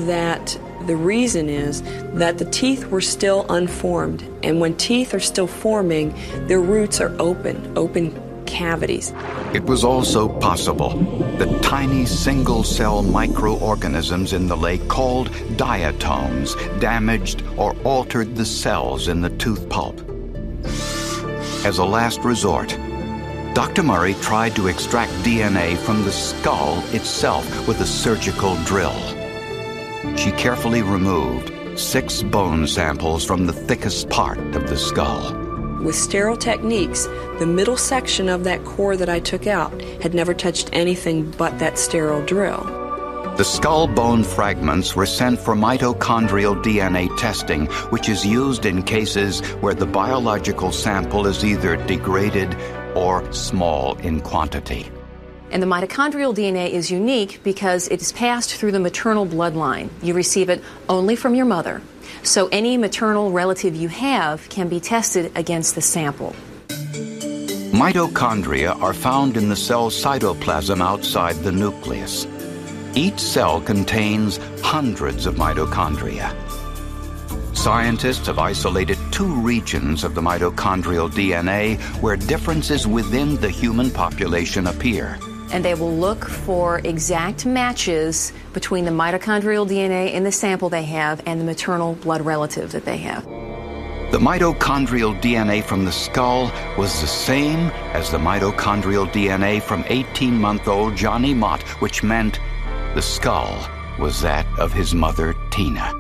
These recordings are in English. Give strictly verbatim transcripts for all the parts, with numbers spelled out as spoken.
that the reason is that the teeth were still unformed. And when teeth are still forming, their roots are open, open cavities. It was also possible that tiny single-cell microorganisms in the lake called diatoms damaged or altered the cells in the tooth pulp. As a last resort, Doctor Murray tried to extract D N A from the skull itself with a surgical drill. She carefully removed six bone samples from the thickest part of the skull. With sterile techniques, the middle section of that core that I took out had never touched anything but that sterile drill. The skull bone fragments were sent for mitochondrial D N A testing, which is used in cases where the biological sample is either degraded or small in quantity. And the mitochondrial D N A is unique because it is passed through the maternal bloodline. You receive it only from your mother. So any maternal relative you have can be tested against the sample. Mitochondria are found in the cell cytoplasm outside the nucleus. Each cell contains hundreds of mitochondria. Scientists have isolated two regions of the mitochondrial D N A where differences within the human population appear. And they will look for exact matches between the mitochondrial D N A in the sample they have and the maternal blood relative that they have. The mitochondrial D N A from the skull was the same as the mitochondrial D N A from eighteen-month-old Johnny Mott, which meant the skull was that of his mother, Tina.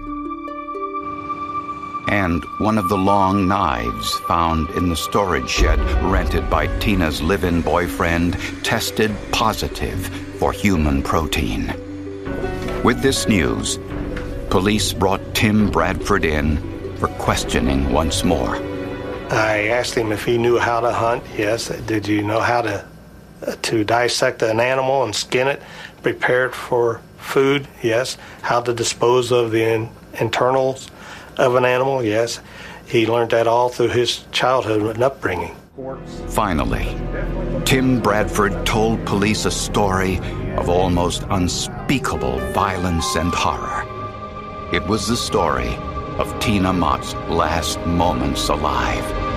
And one of the long knives found in the storage shed rented by Tina's live-in boyfriend tested positive for human protein. With this news, police brought Tim Bradford in for questioning once more. I asked him if he knew how to hunt. Yes. Did you know how to uh, to dissect an animal and skin it, prepare it for food? Yes. How to dispose of the in- internals of an animal? Yes. He learned that all through his childhood and upbringing. Finally, Tim Bradford told police a story of almost unspeakable violence and horror. It was the story of Tina Mott's last moments alive.